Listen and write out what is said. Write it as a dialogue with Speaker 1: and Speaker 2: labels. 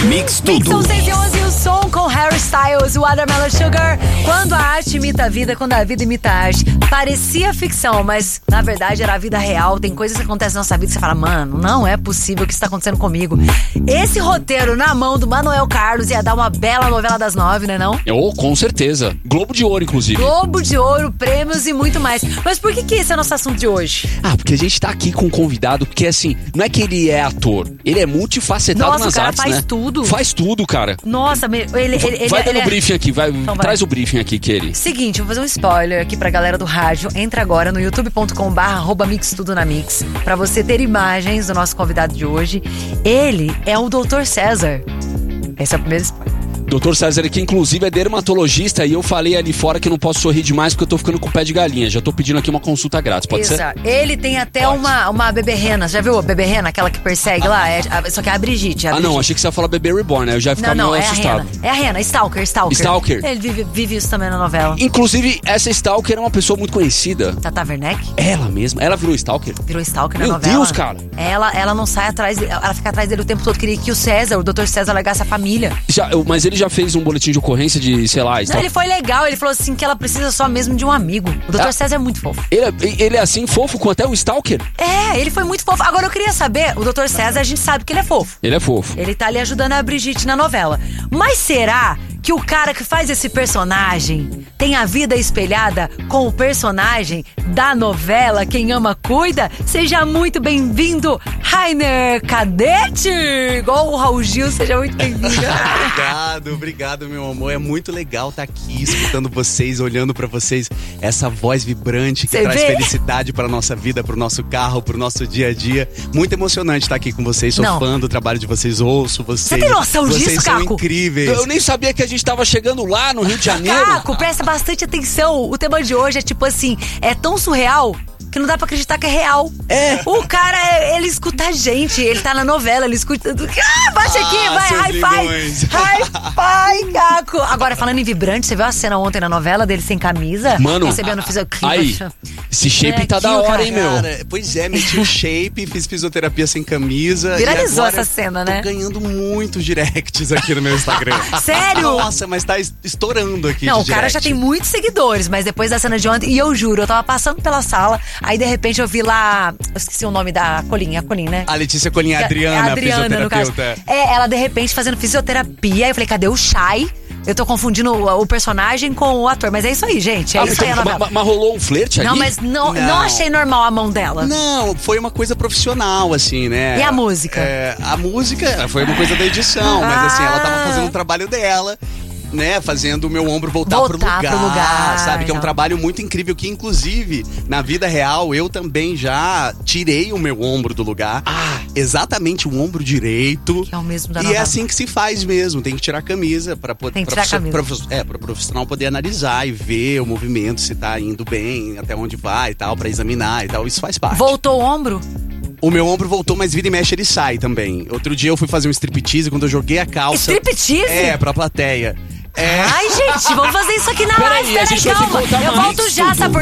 Speaker 1: Mix Tudo.
Speaker 2: São 6h11 e o som com Harry Styles, Watermelon Sugar. Quando a arte imita a vida, quando a vida imita a arte. Parecia ficção, mas na verdade era a vida real. Tem coisas que acontecem na nossa vida que você fala, mano, não é possível que isso tá acontecendo comigo. Esse roteiro na mão do Manuel Carlos ia dar uma bela novela das 9, né não?
Speaker 3: Com certeza. Globo de Ouro, inclusive.
Speaker 2: Globo de Ouro, prêmios e muito mais. Mas por que esse é o nosso assunto de hoje?
Speaker 3: Porque a gente tá aqui com um convidado, porque assim, não é que ele é ator, ele é multifacetado.
Speaker 2: Nossa,
Speaker 3: nas
Speaker 2: o cara
Speaker 3: artes,
Speaker 2: faz
Speaker 3: né?
Speaker 2: tudo.
Speaker 3: Faz tudo, cara.
Speaker 2: Nossa, ele
Speaker 3: vai dando
Speaker 2: é...
Speaker 3: briefing aqui,
Speaker 2: Então
Speaker 3: traz o briefing aqui, Kelly.
Speaker 2: Seguinte, eu vou fazer um spoiler aqui pra galera do rádio. Entra agora no youtube.com/mixtudonamix pra você ter imagens do nosso convidado de hoje. Ele é o Dr. César. Esse é o primeiro spoiler.
Speaker 3: Dr. César, que inclusive é dermatologista, e eu falei ali fora que não posso sorrir demais porque eu tô ficando com o pé de galinha. Já tô pedindo aqui uma consulta grátis, pode ser?
Speaker 2: Ele tem até uma bebê rena. Já viu a bebê rena, aquela que persegue lá? Só que é a Brigitte.
Speaker 3: Não, achei que você ia falar bebê reborn, né? Eu já ia ficar meio assustado.
Speaker 2: É a rena, Stalker.
Speaker 3: Stalker.
Speaker 2: Ele vive isso também na novela.
Speaker 3: Inclusive, essa Stalker é uma pessoa muito conhecida.
Speaker 2: Tata Werneck?
Speaker 3: Ela mesma. Ela virou Stalker?
Speaker 2: Virou Stalker na
Speaker 3: Meu
Speaker 2: novela.
Speaker 3: Meu Deus, cara.
Speaker 2: Ela não sai atrás, ela fica atrás dele o tempo todo. Queria que o Dr. César largasse a família.
Speaker 3: Mas ele já fez um boletim de ocorrência de, sei lá...
Speaker 2: Não, ele foi legal, ele falou assim que ela precisa só mesmo de um amigo. O Dr. César é muito fofo.
Speaker 3: Ele é assim fofo quanto é o Stalker?
Speaker 2: Ele foi muito fofo. Agora eu queria saber, o Dr. César, a gente sabe que ele é fofo.
Speaker 3: Ele é fofo.
Speaker 2: Ele tá ali ajudando a Brigitte na novela. Mas será que o cara que faz esse personagem tem a vida espelhada com o personagem da novela Quem Ama Cuida? Seja muito bem-vindo, Rainer Cadete! Igual o Raul Gil, seja muito bem-vindo.
Speaker 1: Obrigado, meu amor. É muito legal estar aqui escutando vocês, olhando pra vocês, essa voz vibrante que traz felicidade pra nossa vida, pro nosso carro, pro nosso dia a dia. Muito emocionante estar aqui com vocês. Sou fã do trabalho de vocês, ouço vocês.
Speaker 2: Você tem noção disso,
Speaker 1: Vocês são
Speaker 2: Caco?
Speaker 1: incríveis.
Speaker 3: Eu nem sabia que a gente tava chegando lá no Rio de Janeiro.
Speaker 2: Caco, presta bastante atenção. O tema de hoje é tipo assim, é tão surreal que não dá pra acreditar que é real. O cara, ele escuta a gente, ele tá na novela, ele escuta tudo. Baixa aqui, vai, hi-fi, Caco. Agora, falando em vibrante, você viu a cena ontem na novela dele sem camisa?
Speaker 3: Mano,
Speaker 2: recebendo
Speaker 3: aí, esse shape tá da hora, hein, meu?
Speaker 1: Cara, pois é, meti o shape, fiz fisioterapia sem camisa.
Speaker 2: Viralizou essa cena, né?
Speaker 1: Tô ganhando muitos directs aqui no meu Instagram.
Speaker 2: Sério?
Speaker 1: Nossa, mas tá estourando aqui.
Speaker 2: Não,
Speaker 1: de
Speaker 2: o cara
Speaker 1: direct.
Speaker 2: já tem muitos seguidores, mas depois da cena de ontem, e eu juro, eu tava passando pela sala, aí de repente eu vi lá, eu esqueci o nome da Colim, né?
Speaker 1: A Letícia Colim, a Adriana,
Speaker 2: no caso.
Speaker 1: fisioterapeuta.
Speaker 2: Ela de repente fazendo fisioterapia, aí eu falei, cadê o Shai? Eu tô confundindo o personagem com o ator, mas é isso aí, gente. Isso aí,
Speaker 3: mas rolou um flerte ali?
Speaker 2: Não, mas não achei normal a mão dela.
Speaker 1: Não, foi uma coisa profissional, assim, né?
Speaker 2: E a música?
Speaker 1: A música foi uma coisa da edição, mas assim, ela tava fazendo o trabalho dela, né, fazendo o meu ombro voltar pro lugar, sabe? Que é um trabalho muito incrível, que inclusive, na vida real, eu também já tirei o meu ombro do lugar. Exatamente o ombro direito.
Speaker 2: Que é o mesmo da
Speaker 1: E
Speaker 2: novela.
Speaker 1: é assim que se faz mesmo, tem que tirar a camisa pra poder...
Speaker 2: Tem que tirar a camisa.
Speaker 1: Pro profissional poder analisar e ver o movimento, se tá indo bem, até onde vai e tal, pra examinar e tal, isso faz parte.
Speaker 2: Voltou o ombro?
Speaker 1: O meu ombro voltou, mas vira e mexe ele sai também. Outro dia eu fui fazer um striptease, quando eu joguei a calça...
Speaker 2: Striptease?
Speaker 1: Pra plateia.
Speaker 2: Ai, gente, vamos fazer isso aqui na live,
Speaker 3: a gente vai ter que voltar
Speaker 2: Eu
Speaker 3: no
Speaker 2: volto
Speaker 3: Mix
Speaker 2: já,
Speaker 3: Tudo.
Speaker 2: sabe por